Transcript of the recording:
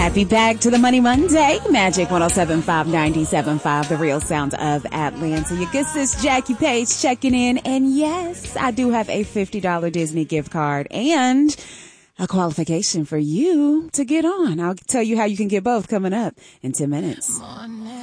Happy back to the Money Monday. Magic 107.5, 97.5, the real sound of Atlanta. Your good sis Jackie Page checking in. And yes, I do have a $50 Disney gift card and a qualification for you to get on. I'll tell you how you can get both coming up in 10 minutes.